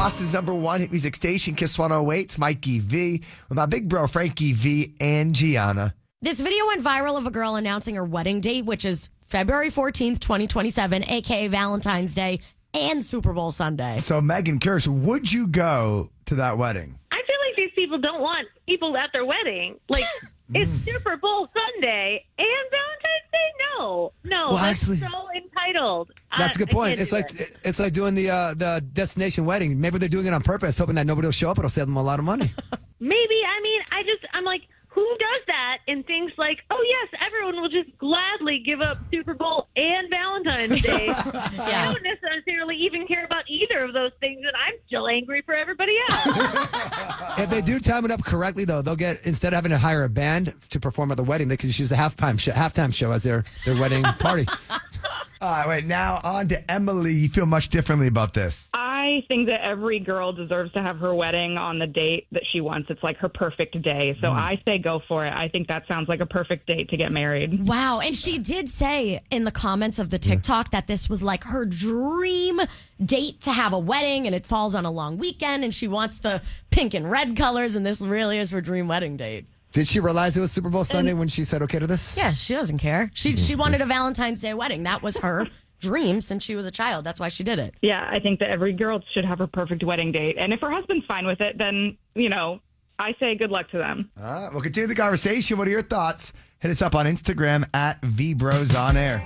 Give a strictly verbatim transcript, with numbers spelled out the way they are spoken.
Boston's number one hit music station, Kiss one oh eight. It's Mikey V with my big bro, Frankie V and Gianna. This video went viral of a girl announcing her wedding date, which is February fourteenth, twenty twenty-seven, a k a. Valentine's Day and Super Bowl Sunday. So, Megan Kirsch, would you go to that wedding? I feel like these people don't want people at their wedding. Like, it's Super Bowl Sunday and Valentine's Day? No. No. Well, that's actually- so entitled. That's a good I- I point. can't It's do like it. it's like doing the uh, the destination wedding. Maybe they're doing it on purpose, hoping that nobody will show up. It'll save them a lot of money. Maybe. I mean, I just, I'm like, who does that and thinks like, oh, yes, everyone will just gladly give up Super Bowl and Valentine's Day. I don't necessarily even care about either of those things, and I'm still angry for everybody else. If they do time it up correctly, though, they'll get, instead of having to hire a band to perform at the wedding, they can just use the halftime show, halftime show as their, their wedding party. All right, wait, now on to Emily. You feel much differently about this. I think that every girl deserves to have her wedding on the date that she wants. It's like her perfect day. So I say go for it. I think that sounds like a perfect date to get married. Wow. And she did say in the comments of the TikTok that this was like her dream date to have a wedding, and it falls on a long weekend, and she wants the pink and red colors, and this really is her dream wedding date. Did she realize it was Super Bowl Sunday when she said okay to this? Yeah, she doesn't care. She she wanted a Valentine's Day wedding. That was her dream since she was a child. That's why she did it. Yeah, I think that every girl should have her perfect wedding date. And if her husband's fine with it, then, you know, I say good luck to them. All right, we'll continue the conversation. What are your thoughts? Hit us up on Instagram at VBrosOnAir.